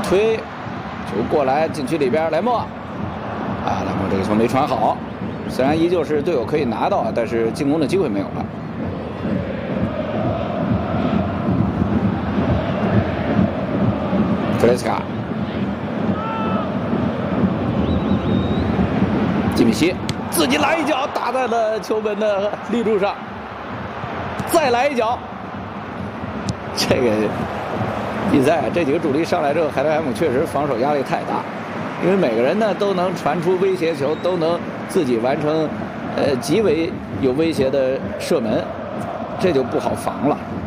推，球过来禁区里边，莱莫，莱莫这个球没传好，虽然依旧是队友可以拿到，但是进攻的机会没有了。格雷斯卡，基米希自己来一脚，打在了球门的立柱上，再来一脚。这个比赛这几个主力上来之后，海德海姆确实防守压力太大，因为每个人呢都能传出威胁球，都能自己完成极为有威胁的射门，这就不好防了。